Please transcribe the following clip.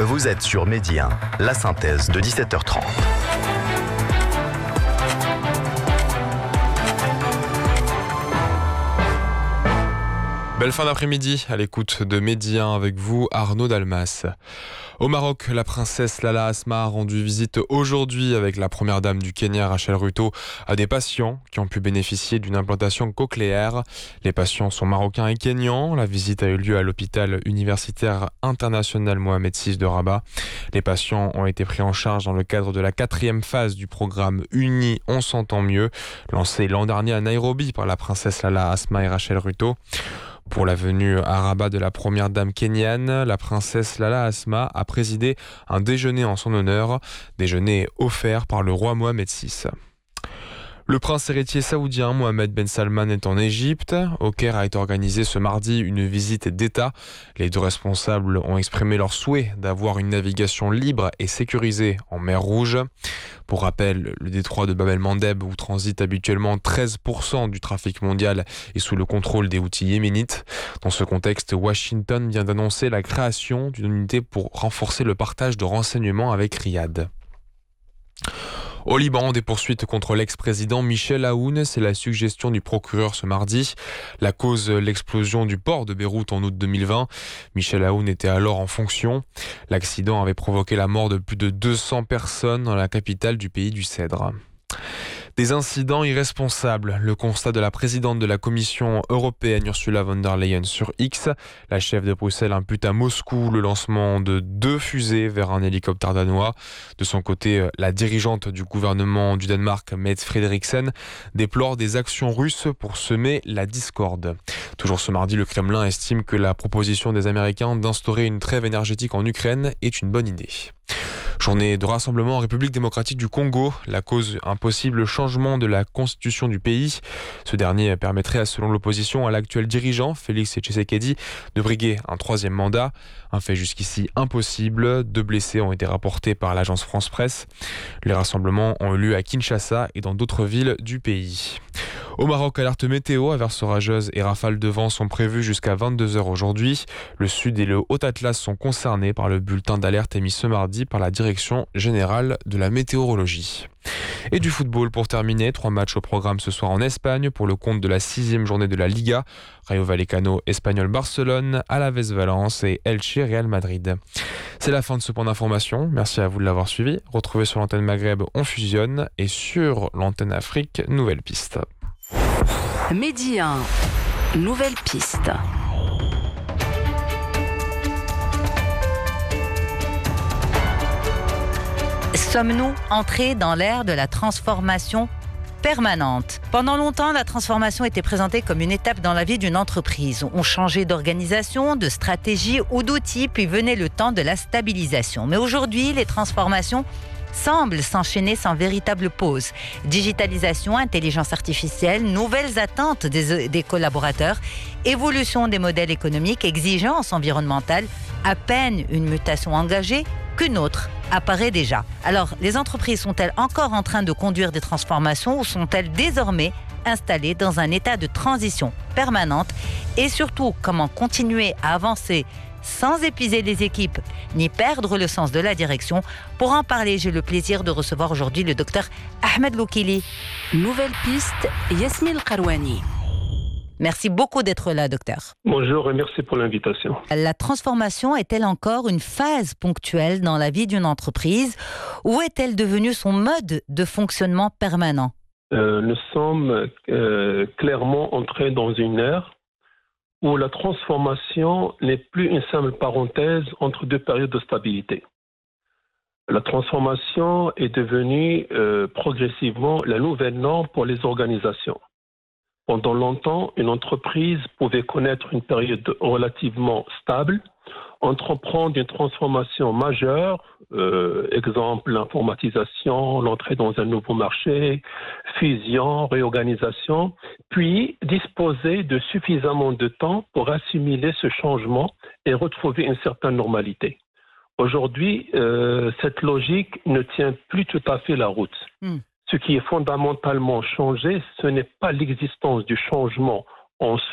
Vous êtes sur Midi 1, la synthèse de 17h30. Belle fin d'après-midi à l'écoute de Midi 1 avec vous, Arnaud Dalmas. Au Maroc, la princesse Lala Asma a rendu visite aujourd'hui avec la première dame du Kenya, Rachel Ruto, à des patients qui ont pu bénéficier d'une implantation cochléaire. Les patients sont marocains et kenyans. La visite a eu lieu à l'hôpital universitaire international Mohamed VI de Rabat. Les patients ont été pris en charge dans le cadre de la 4e phase du programme Uni, on s'entend mieux, lancé l'an dernier à Nairobi par la princesse Lala Asma et Rachel Ruto. Pour la venue à Rabat de la première dame kenyane, la princesse Lala Asma a présidé un déjeuner en son honneur, déjeuner offert par le roi Mohamed VI. Le prince héritier saoudien Mohamed Ben Salman est en Égypte. Au Caire a été organisée ce mardi une visite d'État. Les deux responsables ont exprimé leur souhait d'avoir une navigation libre et sécurisée en mer Rouge. Pour rappel, le détroit de Bab el-Mandeb, où transite habituellement 13% du trafic mondial, est sous le contrôle des Houthis yéménites. Dans ce contexte, Washington vient d'annoncer la création d'une unité pour renforcer le partage de renseignements avec Riyad. Au Liban, des poursuites contre l'ex-président Michel Aoun, c'est la suggestion du procureur ce mardi. La cause, l'explosion du port de Beyrouth en août 2020. Michel Aoun était alors en fonction. L'accident avait provoqué la mort de plus de 200 personnes dans la capitale du pays du Cèdre. Des incidents irresponsables, le constat de la présidente de la Commission européenne Ursula von der Leyen sur X. La chef de Bruxelles impute à Moscou le lancement de 2 fusées vers un hélicoptère danois. De son côté, la dirigeante du gouvernement du Danemark, Mette Frederiksen, déplore des actions russes pour semer la discorde. Toujours ce mardi, le Kremlin estime que la proposition des Américains d'instaurer une trêve énergétique en Ukraine est une bonne idée. Journée de rassemblement en République démocratique du Congo. La cause, un possible changement de la constitution du pays. Ce dernier permettrait, selon l'opposition, à l'actuel dirigeant, Félix Tshisekedi, de briguer un 3e mandat. Un fait jusqu'ici impossible. 2 blessés ont été rapportés par l'agence France Presse. Les rassemblements ont eu lieu à Kinshasa et dans d'autres villes du pays. Au Maroc, alerte météo, averses orageuses et rafales de vent sont prévues jusqu'à 22h aujourd'hui. Le Sud et le Haut-Atlas sont concernés par le bulletin d'alerte émis ce mardi par la Direction générale de la météorologie. Et du football pour terminer, 3 matchs au programme ce soir en Espagne pour le compte de la 6e journée de la Liga. Rayo Vallecano, Espagnol Barcelone, Alaves Valence et Elche Real Madrid. C'est la fin de ce point d'information. Merci à vous de l'avoir suivi. Retrouvez sur l'antenne Maghreb, on fusionne et sur l'antenne Afrique, nouvelle piste. Midi 1, nouvelle piste. Sommes-nous entrés dans l'ère de la transformation permanente? Pendant longtemps, la transformation était présentée comme une étape dans la vie d'une entreprise. On changeait d'organisation, de stratégie ou d'outils, puis venait le temps de la stabilisation. Mais aujourd'hui, les transformations semblent s'enchaîner sans véritable pause. Digitalisation, intelligence artificielle, nouvelles attentes des collaborateurs, évolution des modèles économiques, exigences environnementales, à peine une mutation engagée qu'une autre apparaît déjà. Alors, les entreprises sont-elles encore en train de conduire des transformations ou sont-elles désormais installées dans un état de transition permanente? Et surtout, comment continuer à avancer sans épuiser les équipes ni perdre le sens de la direction? Pour en parler, j'ai le plaisir de recevoir aujourd'hui le docteur Ahmed Loukili. Nouvelle piste, Yasmine Karouani. Merci beaucoup d'être là, docteur. Bonjour et merci pour l'invitation. La transformation est-elle encore une phase ponctuelle dans la vie d'une entreprise ou est-elle devenue son mode de fonctionnement permanent? Nous sommes clairement entrés dans une ère où la transformation n'est plus une simple parenthèse entre 2 périodes de stabilité. La transformation est devenue progressivement la nouvelle norme pour les organisations. Pendant longtemps, une entreprise pouvait connaître une période relativement stable, entreprendre une transformation majeure, exemple l'informatisation, l'entrée dans un nouveau marché, fusion, réorganisation, puis disposer de suffisamment de temps pour assimiler ce changement et retrouver une certaine normalité. Aujourd'hui, cette logique ne tient plus tout à fait la route. Ce qui est fondamentalement changé, ce n'est pas l'existence du changement en soi,